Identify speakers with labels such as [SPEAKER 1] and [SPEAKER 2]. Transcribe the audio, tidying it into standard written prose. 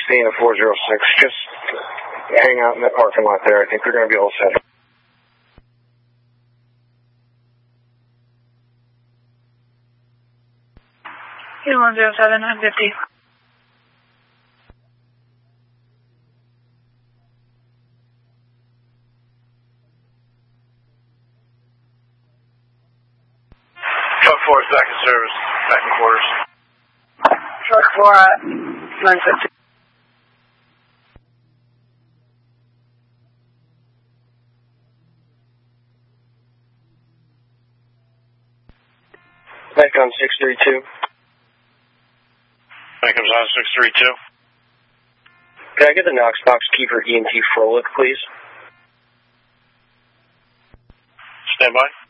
[SPEAKER 1] 16 and 406. Just hang out in the parking lot there. I think they're going to be all set.
[SPEAKER 2] U-107, 950.
[SPEAKER 1] Truck 4 is back in service. Back in quarters.
[SPEAKER 2] Truck 4 at 950.
[SPEAKER 1] Back on 632.
[SPEAKER 3] Back on 632.
[SPEAKER 1] Can I get the Knox box key for E&T Froelich, please?
[SPEAKER 3] Stand by.